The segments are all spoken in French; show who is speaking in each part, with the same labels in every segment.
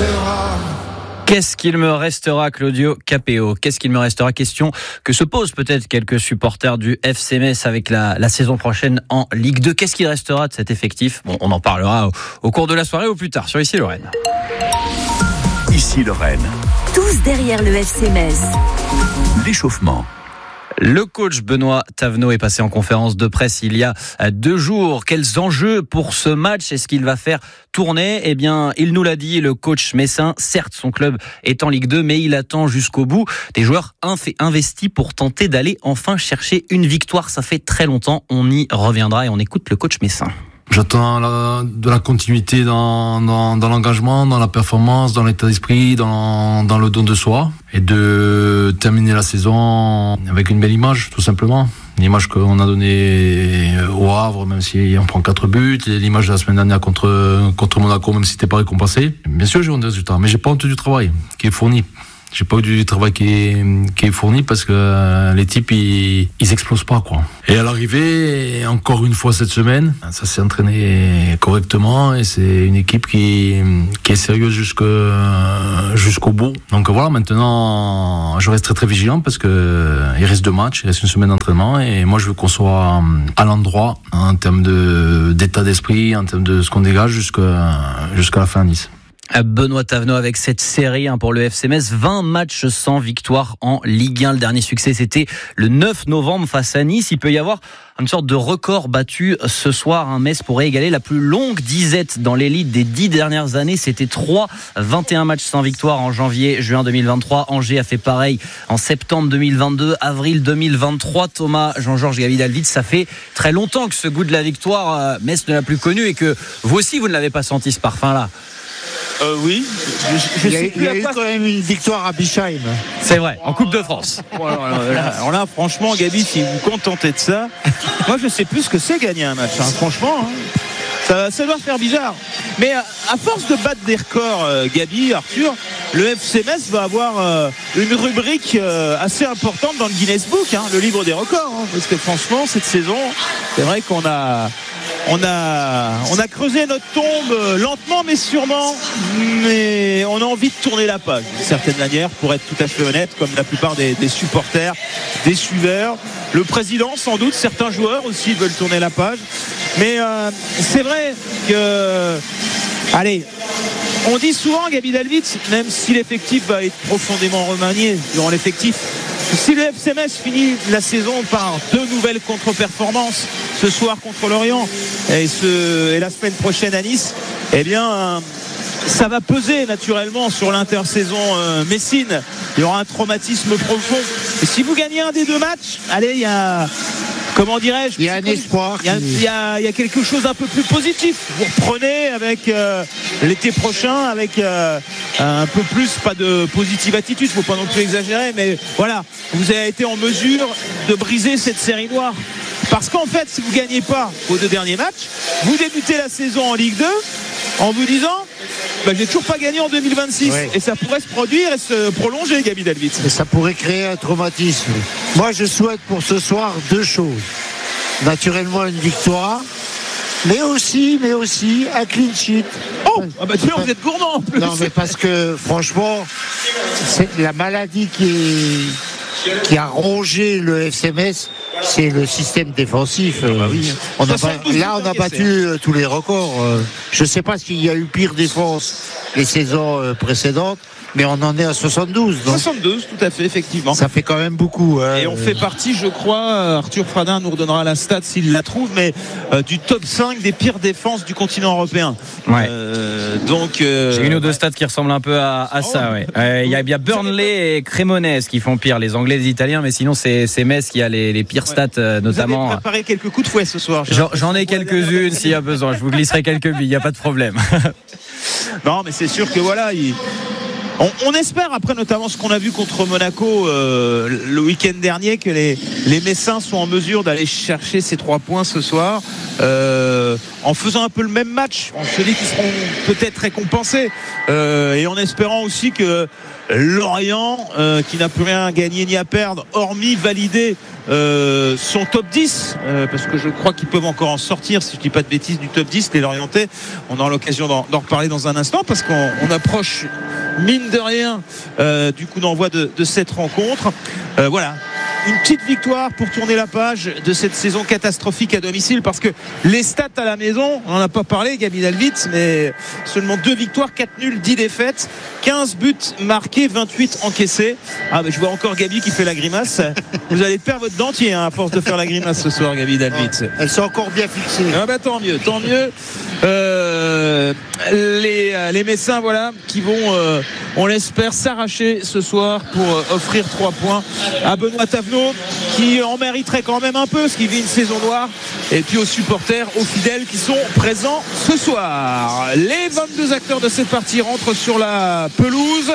Speaker 1: Qu'est-ce qu'il me restera, Claudio Capéo? Qu'est-ce qu'il me restera? Question que se posent peut-être quelques supporters du FC Metz avec la saison prochaine en Ligue 2. Qu'est-ce qu'il restera de cet effectif? Bon, on en parlera au cours de la soirée ou plus tard sur Ici Lorraine.
Speaker 2: Ici Lorraine.
Speaker 3: Tous derrière le FC Metz.
Speaker 2: L'échauffement.
Speaker 1: Le coach Benoît Thavenot est passé en conférence de presse il y a 2 jours. Quels enjeux pour ce match? Est-ce qu'il va faire tourner? Eh bien, il nous l'a dit, le coach messin. Certes, son club est en Ligue 2, mais il attend jusqu'au bout des joueurs investis pour tenter d'aller enfin chercher une victoire. Ça fait très longtemps. On y reviendra et on écoute le coach messin.
Speaker 4: J'attends de la continuité dans l'engagement, dans la performance, dans l'état d'esprit, dans le don de soi, et de terminer la saison avec une belle image, tout simplement. L'image qu'on a donnée au Havre, même si on prend 4 buts, l'image de la semaine dernière contre Monaco, même si c'était pas récompensé. Bien sûr, j'ai honte des résultats, mais j'ai pas honte du travail qui est fourni. J'ai pas eu du travail qui est fourni parce que les types ils explosent pas, quoi. Et à l'arrivée, encore une fois cette semaine, ça s'est entraîné correctement et c'est une équipe qui est sérieuse jusqu'au bout. Donc voilà, maintenant je reste très très vigilant parce que il reste 2 matchs, il reste une semaine d'entraînement et moi je veux qu'on soit à l'endroit en termes d'état d'esprit, en termes de ce qu'on dégage jusqu'à la fin à Nice.
Speaker 1: Benoît Thavenot avec cette série pour le FC Metz, 20 matchs sans victoire en Ligue 1. Le dernier succès, c'était le 9 novembre face à Nice. Il peut y avoir une sorte de record battu ce soir. Metz pourrait égaler la plus longue disette dans l'élite des 10 dernières années. C'était 21 matchs sans victoire en janvier-juin 2023. Angers a fait pareil en septembre 2022, avril 2023. Thomas Jean-Georges Gavidalvitz, ça fait très longtemps que ce goût de la victoire, Metz ne l'a plus connu et que vous aussi, vous ne l'avez pas senti ce parfum-là.
Speaker 5: Oui, il y a eu quand même une victoire à Bischheim.
Speaker 1: C'est vrai, en Coupe de France.
Speaker 5: Alors là, franchement, Gabi, si vous vous contentez de ça, moi je sais plus ce que c'est gagner un match, franchement. Ça doit faire bizarre. Mais à force de battre des records, Gabi, Arthur, le FC Metz va avoir une rubrique assez importante dans le Guinness Book, le livre des records. Parce que franchement, cette saison, c'est vrai qu'on a creusé notre tombe lentement mais sûrement, mais on a envie de tourner la page d'une certaine manière, pour être tout à fait honnête, comme la plupart des supporters, des suiveurs, le président sans doute, certains joueurs aussi veulent tourner la page, mais c'est vrai que allez, on dit souvent, Gavidalvitz, même si l'effectif va être profondément remanié durant l'effectif, si le FC Metz finit la saison par 2 nouvelles contre-performances, ce soir contre Lorient et la semaine prochaine à Nice, eh bien ça va peser naturellement sur l'intersaison messine. Il y aura un traumatisme profond. Et si vous gagnez un des 2 matchs, allez, il y a... Comment dirais-je ?
Speaker 6: Il y a un espoir.
Speaker 5: Il y a quelque chose d'un peu plus positif. Vous reprenez avec l'été prochain avec un peu plus, pas de positive attitude, faut pas non plus exagérer, mais voilà, vous avez été en mesure de briser cette série noire. Parce qu'en fait, si vous ne gagnez pas vos 2 derniers matchs, vous débutez la saison en Ligue 2 en vous disant j'ai toujours pas gagné en 2026. Oui. Et ça pourrait se produire et se prolonger, Gavidalvitz.
Speaker 6: Et ça pourrait créer un traumatisme. Moi, je souhaite pour ce soir 2 choses. Naturellement, une victoire, mais aussi un clean sheet.
Speaker 5: Oh, vous êtes gourmand en plus.
Speaker 6: Non, mais parce que franchement, c'est la maladie qui a rongé le FC Metz, c'est le système défensif. On a battu tous les records. Je ne sais pas s'il y a eu pire défense les saisons précédentes, mais on en est à 72. Donc
Speaker 5: 72, tout à fait, effectivement.
Speaker 6: Ça fait quand même beaucoup.
Speaker 5: Et on fait partie, je crois, Arthur Fradin nous redonnera la stat s'il la trouve, mais du top 5 des pires défenses du continent européen.
Speaker 1: Ouais.
Speaker 5: Donc,
Speaker 1: j'ai une ou 2 stats qui ressemblent un peu à ça. Ouais. Il y a bien Burnley et Cremonese qui font pire, les Anglais et les Italiens, mais sinon c'est Metz qui a les pires stats, notamment.
Speaker 5: Vous avez préparé quelques coups de fouet ce soir.
Speaker 1: J'en ai quelques-unes s'il y a besoin. Je vous glisserai quelques billes, il n'y a pas de problème.
Speaker 5: Non, mais c'est sûr que voilà, On espère, après notamment ce qu'on a vu contre Monaco le week-end dernier, que les Messins sont en mesure d'aller chercher ces 3 points ce soir, en faisant un peu le même match. On se dit qu'ils seront peut-être récompensés, et en espérant aussi que Lorient, qui n'a plus rien à gagner ni à perdre, hormis valider son top 10, parce que je crois qu'ils peuvent encore en sortir, si je ne dis pas de bêtises, du top 10, les Lorientais. On aura l'occasion d'en reparler dans un instant, parce qu'on approche mine de rien du coup d'envoi de cette rencontre. Voilà, une petite victoire pour tourner la page de cette saison catastrophique à domicile, parce que les stats à la maison, on n'en a pas parlé, Gabi Dalvitz, mais seulement 2 victoires, 4 nuls, 10 défaites, 15 buts marqués, 28 encaissés. Je vois encore Gabi qui fait la grimace. Vous allez perdre votre dentier à force de faire la grimace ce soir, Gabi Dalvitz.
Speaker 6: Elles sont encore bien fixées.
Speaker 5: Tant mieux. Les Messins, voilà, qui vont, on l'espère, s'arracher ce soir pour offrir 3 points à Benoît Thavenot, qui en mériterait quand même un peu, parce qu'il vit une saison noire, et puis aux supporters, aux fidèles qui sont présents ce soir. Les 22 acteurs de cette partie rentrent sur la pelouse.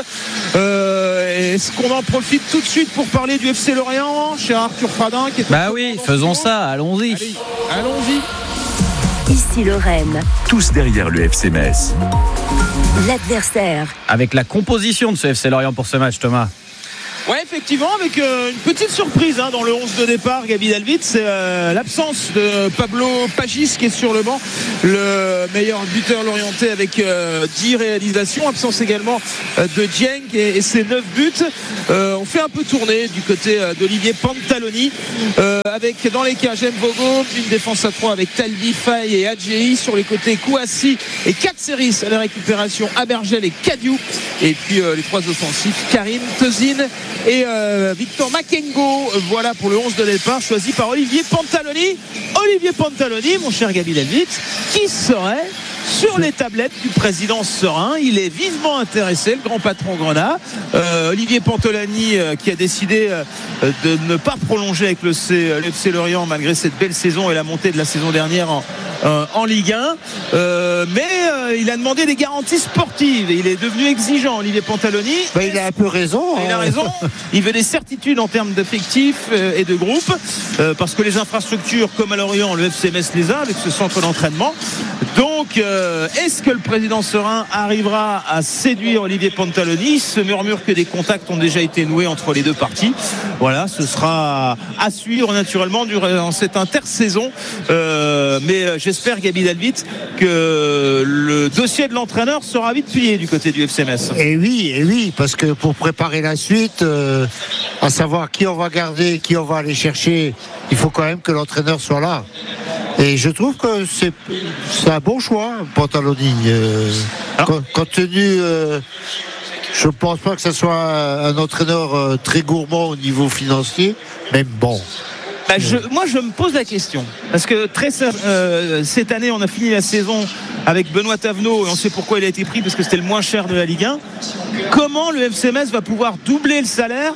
Speaker 5: Est-ce qu'on en profite tout de suite pour parler du FC Lorient, cher Arthur Fradin, qui est
Speaker 1: faisons ça, allons-y.
Speaker 5: Allons-y.
Speaker 3: Ici Lorraine.
Speaker 2: Tous derrière le FC Metz.
Speaker 3: L'adversaire.
Speaker 1: Avec la composition de ce FC Lorient pour ce match, Thomas.
Speaker 5: Ouais, effectivement, avec une petite surprise dans le 11 de départ, Gabi Dalvitz, c'est l'absence de Pablo Pagis qui est sur le banc, le meilleur buteur lorientais avec 10 réalisations, absence également de Dieng et ses 9 buts. On fait un peu tourner du côté d'Olivier Pantaloni, avec dans les cages Mvogo, une défense à 3 avec Talbi, Faye et Adjei, sur les côtés Kouassi et Katseris à la récupération, Abergel et Kadiou, et puis les 3 offensifs, Karim, Tezin et Victor Makengo. Voilà pour le 11 de départ choisi par Olivier Pantaloni, mon cher Gabi Dalvitz, qui serait sur les tablettes du président Serein. Il est vivement intéressé, le grand patron Grenat. Olivier Pantaloni qui a décidé de ne pas prolonger avec le FC Lorient malgré cette belle saison et la montée de la saison dernière en Ligue 1, mais il a demandé des garanties sportives et il est devenu exigeant, Olivier Pantaloni.
Speaker 6: Il a un peu raison.
Speaker 5: Il a raison. Il veut des certitudes en termes d'effectifs et de groupe, parce que les infrastructures, comme à Lorient, le FC Metz les a avec ce centre d'entraînement. Donc est-ce que le président Serein arrivera à séduire Olivier Pantaloni? Il se murmure que des contacts ont déjà été noués entre les deux parties. Voilà, ce sera à suivre naturellement durant cette intersaison, mais j'espère, Gabi Dalvitz, que le dossier de l'entraîneur sera vite plié du côté du FC Metz.
Speaker 6: Et oui, parce que pour préparer la suite, à savoir qui on va garder, qui on va aller chercher, il faut quand même que l'entraîneur soit là. Et je trouve que c'est un bon choix, Pantaloni. Compte tenu, je ne pense pas que ce soit un entraîneur très gourmand au niveau financier, mais bon.
Speaker 5: Moi je me pose la question, parce que cette année on a fini la saison avec Benoît Thavenot et on sait pourquoi il a été pris, parce que c'était le moins cher de la Ligue 1. Comment le FC Metz va pouvoir doubler le salaire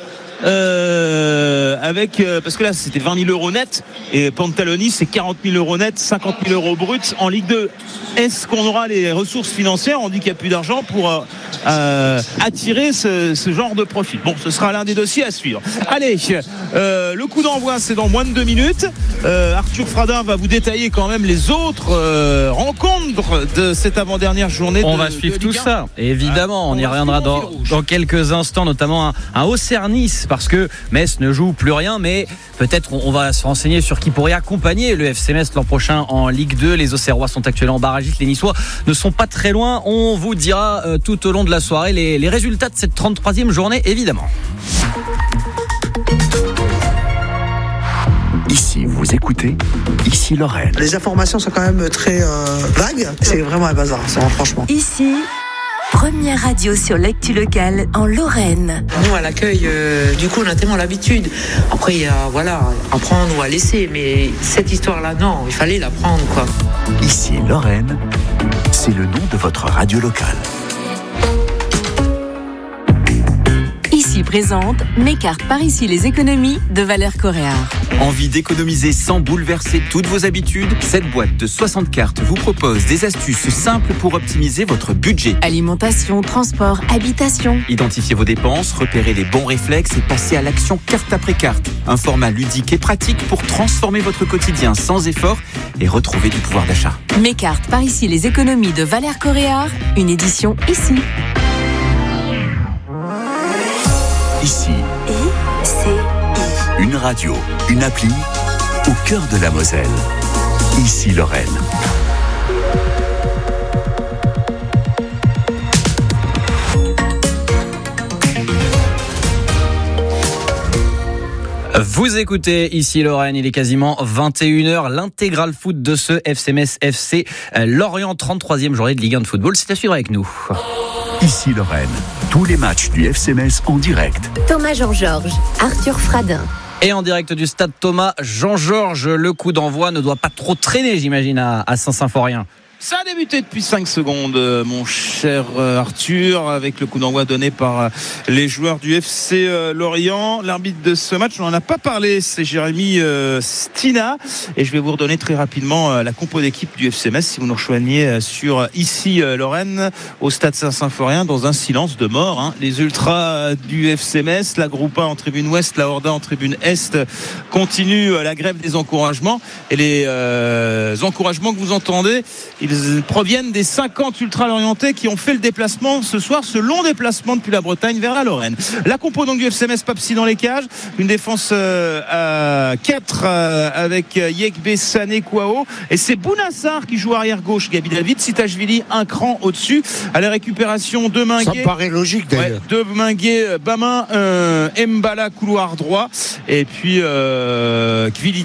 Speaker 5: parce que là c'était 20 000 euros net et Pantaloni c'est 40 000 euros net, 50 000 euros bruts en Ligue 2. Est-ce qu'on aura les ressources financières? On dit qu'il n'y a plus d'argent pour attirer ce genre de profil. Bon, ce sera l'un des dossiers à suivre. Allez, le coup d'envoi c'est dans moins de 2 minutes. Arthur Fradin va vous détailler quand même les autres rencontres de cette avant-dernière journée.
Speaker 1: On va suivre tout ça, évidemment. On y reviendra dans quelques instants, notamment un Auxerre-Nice, parce que Metz ne joue plus rien, mais peut-être on va se renseigner sur qui pourrait accompagner le FC Metz l'an prochain en Ligue 2. Les Auxerrois sont actuellement barragistes, les Niçois ne sont pas très loin. On vous dira tout au long de la soirée les résultats de cette 33e journée, évidemment.
Speaker 2: Ici, vous écoutez, ici Lorraine.
Speaker 7: Les informations sont quand même très vagues. C'est vraiment un bazar, franchement.
Speaker 3: Ici, première radio sur l'actu locale en Lorraine.
Speaker 8: Nous, à l'accueil, du coup, on a tellement l'habitude. Après, il y a, à prendre ou à laisser. Mais cette histoire-là, non, il fallait la prendre, quoi.
Speaker 2: Ici Lorraine, c'est le nom de votre radio locale.
Speaker 3: Ici présente mes cartes par ici les économies de Valère Coréard.
Speaker 2: Envie d'économiser sans bouleverser toutes vos habitudes? Cette boîte de 60 cartes vous propose des astuces simples pour optimiser votre budget.
Speaker 3: Alimentation, transport, habitation.
Speaker 2: Identifiez vos dépenses, repérez les bons réflexes et passez à l'action carte après carte. Un format ludique et pratique pour transformer votre quotidien sans effort et retrouver du pouvoir d'achat.
Speaker 3: Mes cartes, par ici les économies de Valère Coréard, une édition ici.
Speaker 2: Ici,
Speaker 3: I-C-I.
Speaker 2: une radio, une appli, au cœur de la Moselle. Ici Lorraine.
Speaker 1: Vous écoutez ici Lorraine, il est quasiment 21h, l'intégral foot de ce FC Metz FC Lorient, 33e journée de Ligue 1 de football, c'est à suivre avec nous.
Speaker 2: Ici Lorraine, tous les matchs du FC Metz en direct.
Speaker 3: Thomas Jean-Georges, Arthur Fradin.
Speaker 1: Et en direct du stade Thomas Jean-Georges, le coup d'envoi ne doit pas trop traîner, j'imagine, à Saint-Symphorien.
Speaker 5: Ça a débuté depuis 5 secondes, mon cher Arthur, avec le coup d'envoi donné par les joueurs du FC Lorient. L'arbitre de ce match, on n'en a pas parlé, c'est Jérémy Stina. Et je vais vous redonner très rapidement la compo d'équipe du FC Metz si vous nous rejoignez sur ici Lorraine, au stade Saint-Symphorien, dans un silence de mort. Les ultras du FC Metz, la groupe 1 en tribune ouest, la Horda en tribune est, continuent la grève des encouragements. Et les encouragements que vous entendez, ils proviennent des 50 ultra-lorientais qui ont fait le déplacement ce soir, ce long déplacement depuis la Bretagne vers la Lorraine. La compo donc du FC Metz, Papsi dans les cages, une défense à 4 avec Yekbe, Sané, Kouao, et c'est Bounassar qui joue arrière gauche, Gabi David, Sitachvili un cran au-dessus. À la récupération, Deminguet,
Speaker 6: ça me paraît logique d'ailleurs.
Speaker 5: Deminguet, Bamin, Mbala couloir droit, et puis Kvili